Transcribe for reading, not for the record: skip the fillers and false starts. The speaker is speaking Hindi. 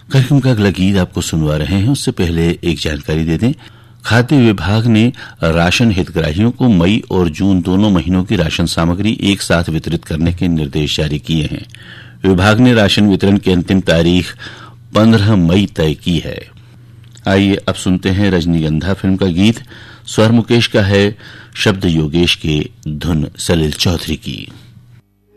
कार्यक्रम का अगला गीत आपको सुनवा रहे हैं, उससे पहले एक जानकारी दे दें। खाद्य विभाग ने राशन हितग्राहियों को मई और जून दोनों महीनों की राशन सामग्री एक साथ वितरित करने के निर्देश जारी किए हैं। विभाग ने राशन वितरण की अंतिम तारीख 15 मई तय की है। आइए अब सुनते हैं रजनीगंधा फिल्म का गीत। स्वर मुकेश का है, शब्द योगेश के, धुन सलील चौधरी की।